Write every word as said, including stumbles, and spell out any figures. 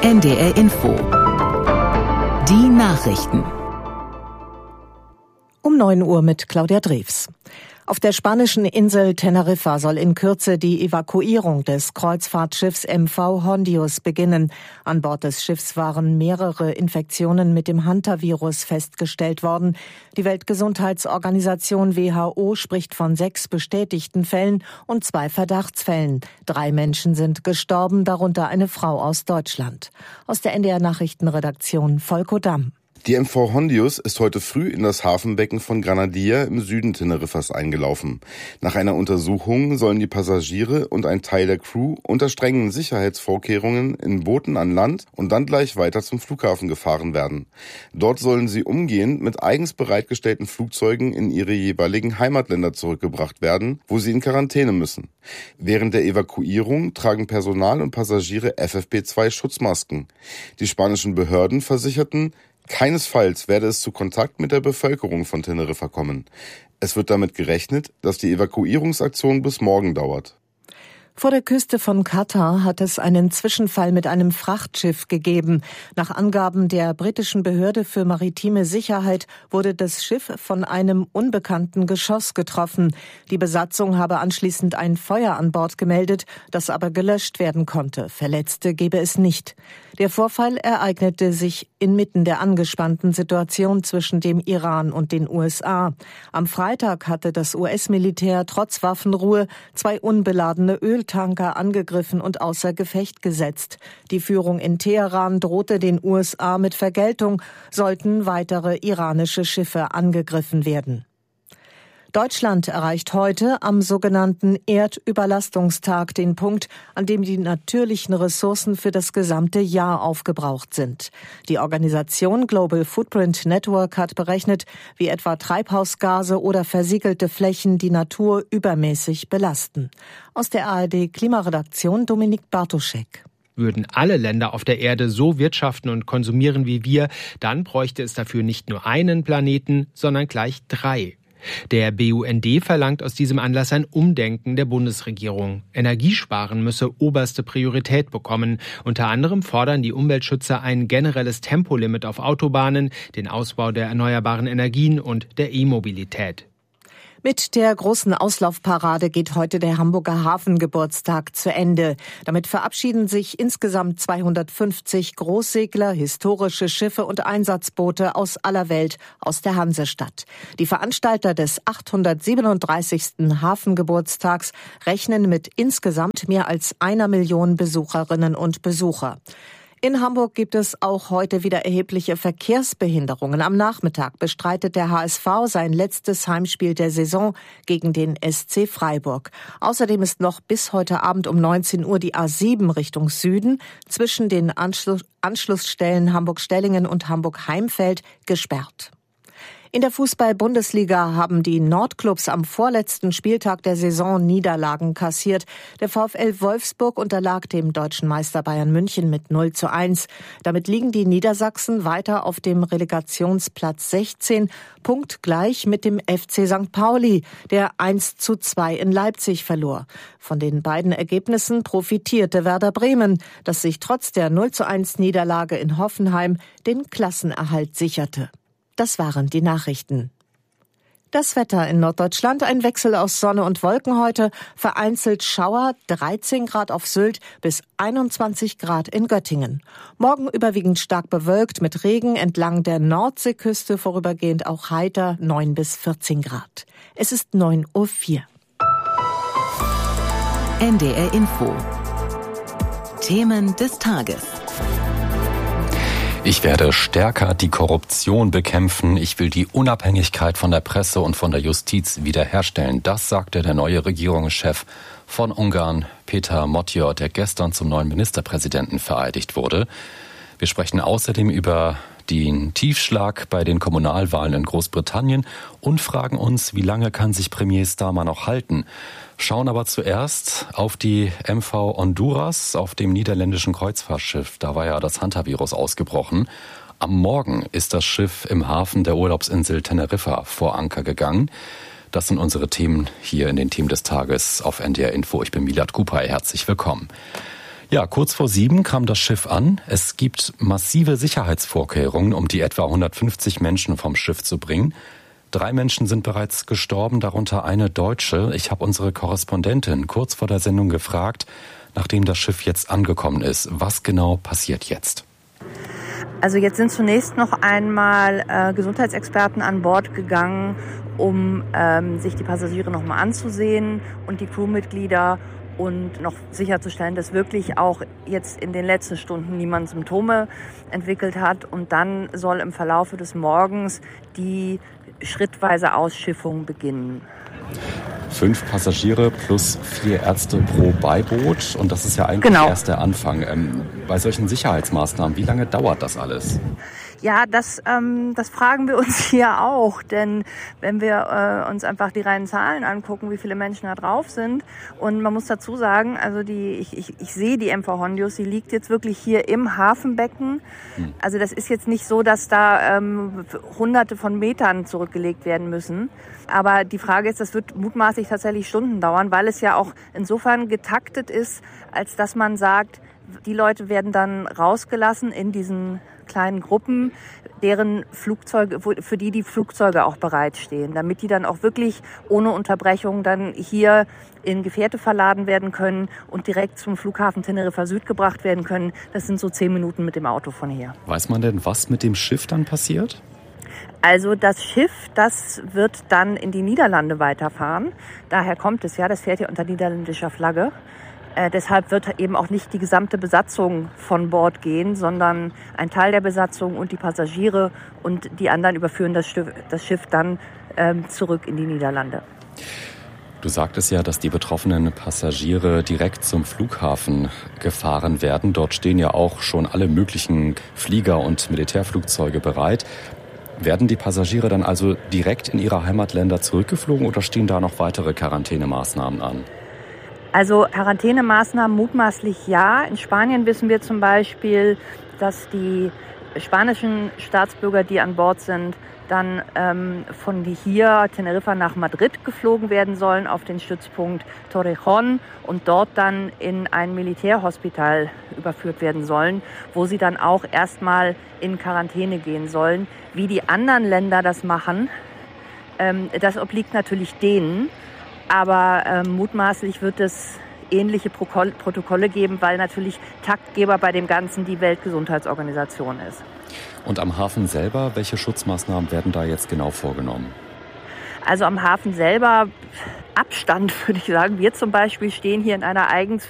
N D R Info. Die Nachrichten. Um neun Uhr mit Claudia Drews. Auf der spanischen Insel Teneriffa soll in Kürze die Evakuierung des Kreuzfahrtschiffs M V Hondius beginnen. An Bord des Schiffs waren mehrere Infektionen mit dem Hantavirus festgestellt worden. Die Weltgesundheitsorganisation W H O spricht von sechs bestätigten Fällen und zwei Verdachtsfällen. Drei Menschen sind gestorben, darunter eine Frau aus Deutschland. Aus der N D R Nachrichtenredaktion Volko Damm. Die M V Hondius ist heute früh in das Hafenbecken von Granadilla im Süden Teneriffas eingelaufen. Nach einer Untersuchung sollen die Passagiere und ein Teil der Crew unter strengen Sicherheitsvorkehrungen in Booten an Land und dann gleich weiter zum Flughafen gefahren werden. Dort sollen sie umgehend mit eigens bereitgestellten Flugzeugen in ihre jeweiligen Heimatländer zurückgebracht werden, wo sie in Quarantäne müssen. Während der Evakuierung tragen Personal und Passagiere F F P zwei Schutzmasken. Die spanischen Behörden versicherten, keinesfalls werde es zu Kontakt mit der Bevölkerung von Teneriffa kommen. Es wird damit gerechnet, dass die Evakuierungsaktion bis morgen dauert. Vor der Küste von Katar hat es einen Zwischenfall mit einem Frachtschiff gegeben. Nach Angaben der britischen Behörde für maritime Sicherheit wurde das Schiff von einem unbekannten Geschoss getroffen. Die Besatzung habe anschließend ein Feuer an Bord gemeldet, das aber gelöscht werden konnte. Verletzte gebe es nicht. Der Vorfall ereignete sich inmitten der angespannten Situation zwischen dem Iran und den U S A. Am Freitag hatte das U S-Militär trotz Waffenruhe zwei unbeladene Öltanker angegriffen und außer Gefecht gesetzt. Die Führung in Teheran drohte den U S A mit Vergeltung, sollten weitere iranische Schiffe angegriffen werden. Deutschland erreicht heute am sogenannten Erdüberlastungstag den Punkt, an dem die natürlichen Ressourcen für das gesamte Jahr aufgebraucht sind. Die Organisation Global Footprint Network hat berechnet, wie etwa Treibhausgase oder versiegelte Flächen die Natur übermäßig belasten. Aus der A R D-Klimaredaktion Dominik Bartoschek. Würden alle Länder auf der Erde so wirtschaften und konsumieren wie wir, dann bräuchte es dafür nicht nur einen Planeten, sondern gleich drei. Der B U N D verlangt aus diesem Anlass ein Umdenken der Bundesregierung. Energiesparen müsse oberste Priorität bekommen. Unter anderem fordern die Umweltschützer ein generelles Tempolimit auf Autobahnen, den Ausbau der erneuerbaren Energien und der E-Mobilität. Mit der großen Auslaufparade geht heute der Hamburger Hafengeburtstag zu Ende. Damit verabschieden sich insgesamt zweihundertfünfzig Großsegler, historische Schiffe und Einsatzboote aus aller Welt aus der Hansestadt. Die Veranstalter des achthundertsiebenunddreißigsten Hafengeburtstags rechnen mit insgesamt mehr als einer Million Besucherinnen und Besucher. In Hamburg gibt es auch heute wieder erhebliche Verkehrsbehinderungen. Am Nachmittag bestreitet der H S V sein letztes Heimspiel der Saison gegen den S C Freiburg. Außerdem ist noch bis heute Abend um neunzehn Uhr die A sieben Richtung Süden zwischen den Anschluss- Anschlussstellen Hamburg-Stellingen und Hamburg-Heimfeld gesperrt. In der Fußball-Bundesliga haben die Nordclubs am vorletzten Spieltag der Saison Niederlagen kassiert. Der VfL Wolfsburg unterlag dem deutschen Meister Bayern München mit null zu eins. Damit liegen die Niedersachsen weiter auf dem Relegationsplatz sechzehn, punktgleich mit dem F C Sankt Pauli, der eins zu zwei in Leipzig verlor. Von den beiden Ergebnissen profitierte Werder Bremen, das sich trotz der null zu eins Niederlage in Hoffenheim den Klassenerhalt sicherte. Das waren die Nachrichten. Das Wetter in Norddeutschland, ein Wechsel aus Sonne und Wolken heute, vereinzelt Schauer, dreizehn Grad auf Sylt bis einundzwanzig Grad in Göttingen. Morgen überwiegend stark bewölkt mit Regen, entlang der Nordseeküste vorübergehend auch heiter, neun bis vierzehn Grad. Es ist neun Uhr vier. N D R Info. Themen des Tages. Ich werde stärker die Korruption bekämpfen. Ich will die Unabhängigkeit von der Presse und von der Justiz wiederherstellen. Das sagte der neue Regierungschef von Ungarn, Péter Matthioth, der gestern zum neuen Ministerpräsidenten vereidigt wurde. Wir sprechen außerdem über den Tiefschlag bei den Kommunalwahlen in Großbritannien und fragen uns, wie lange kann sich Premier Starmer noch halten? Schauen aber zuerst auf die M V Honduras, auf dem niederländischen Kreuzfahrtschiff. Da war ja das Hantavirus ausgebrochen. Am Morgen ist das Schiff im Hafen der Urlaubsinsel Teneriffa vor Anker gegangen. Das sind unsere Themen hier in den Themen des Tages auf N D R Info. Ich bin Milad Kupay, herzlich willkommen. Ja, kurz vor sieben kam das Schiff an. Es gibt massive Sicherheitsvorkehrungen, um die etwa hundertfünfzig Menschen vom Schiff zu bringen. Drei Menschen sind bereits gestorben, darunter eine Deutsche. Ich habe unsere Korrespondentin kurz vor der Sendung gefragt, nachdem das Schiff jetzt angekommen ist. Was genau passiert jetzt? Also jetzt sind zunächst noch einmal äh, Gesundheitsexperten an Bord gegangen, um ähm, sich die Passagiere nochmal anzusehen und die Crewmitglieder und noch sicherzustellen, dass wirklich auch jetzt in den letzten Stunden niemand Symptome entwickelt hat. Und dann soll im Verlaufe des Morgens die schrittweise Ausschiffung beginnen. Fünf Passagiere plus vier Ärzte pro Beiboot. Und das ist ja eigentlich genau. erst der Anfang. Ähm, bei solchen Sicherheitsmaßnahmen, wie lange dauert das alles? Ja, das, ähm, das fragen wir uns hier auch, denn wenn wir äh, uns einfach die reinen Zahlen angucken, wie viele Menschen da drauf sind, und man muss dazu sagen, also die, ich, ich, ich sehe die M V Hondius, die liegt jetzt wirklich hier im Hafenbecken. Hm. Also das ist jetzt nicht so, dass da ähm, hunderte von Metern zurückgelegt werden müssen. Aber die Frage ist, das wird mutmaßlich tatsächlich Stunden dauern, weil es ja auch insofern getaktet ist, als dass man sagt, die Leute werden dann rausgelassen in diesen kleinen Gruppen, deren Flugzeuge, für die die Flugzeuge auch bereitstehen, damit die dann auch wirklich ohne Unterbrechung dann hier in Gefährte verladen werden können und direkt zum Flughafen Teneriffa Süd gebracht werden können. Das sind so zehn Minuten mit dem Auto von hier. Weiß man denn, was mit dem Schiff dann passiert? Also das Schiff, das wird dann in die Niederlande weiterfahren. Daher kommt es ja, das fährt ja unter niederländischer Flagge. Äh, deshalb wird eben auch nicht die gesamte Besatzung von Bord gehen, sondern ein Teil der Besatzung und die Passagiere, und die anderen überführen das Schiff, das Schiff dann ähm, zurück in die Niederlande. Du sagtest ja, dass die betroffenen Passagiere direkt zum Flughafen gefahren werden. Dort stehen ja auch schon alle möglichen Flieger und Militärflugzeuge bereit. Werden die Passagiere dann also direkt in ihre Heimatländer zurückgeflogen oder stehen da noch weitere Quarantänemaßnahmen an? Also Quarantänemaßnahmen mutmaßlich ja. In Spanien wissen wir zum Beispiel, dass die spanischen Staatsbürger, die an Bord sind, dann ähm, von hier Teneriffa nach Madrid geflogen werden sollen auf den Stützpunkt Torrejón und dort dann in ein Militärhospital überführt werden sollen, wo sie dann auch erstmal in Quarantäne gehen sollen. Wie die anderen Länder das machen, ähm, das obliegt natürlich denen. Aber ähm, mutmaßlich wird es ähnliche Protokolle geben, weil natürlich Taktgeber bei dem Ganzen die Weltgesundheitsorganisation ist. Und am Hafen selber, welche Schutzmaßnahmen werden da jetzt genau vorgenommen? Also am Hafen selber Abstand, würde ich sagen. Wir zum Beispiel stehen hier in einer eigens